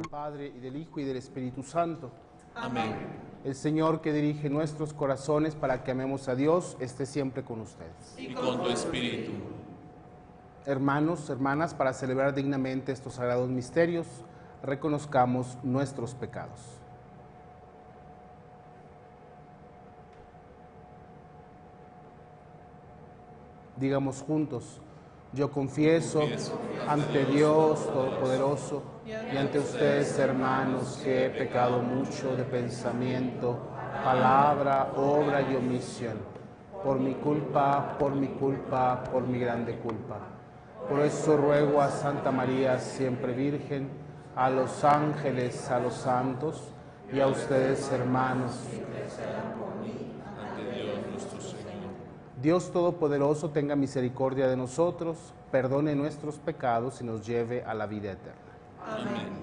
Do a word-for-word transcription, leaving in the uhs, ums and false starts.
del Padre, y del Hijo, y del Espíritu Santo. Amén. El Señor que dirige nuestros corazones para que amemos a Dios, esté siempre con ustedes. Y con tu espíritu. Hermanos, hermanas, para celebrar dignamente estos sagrados misterios, reconozcamos nuestros pecados. Digamos juntos: yo confieso ante Dios Todopoderoso y ante ustedes, hermanos, que he pecado mucho de pensamiento, palabra, obra y omisión, por mi culpa, por mi culpa, por mi grande culpa. Por eso ruego a Santa María, siempre Virgen, a los ángeles, a los santos y a ustedes, hermanos, Ante Dios nuestro Señor. Dios Todopoderoso tenga misericordia de nosotros, perdone nuestros pecados y nos lleve a la vida eterna. Amén.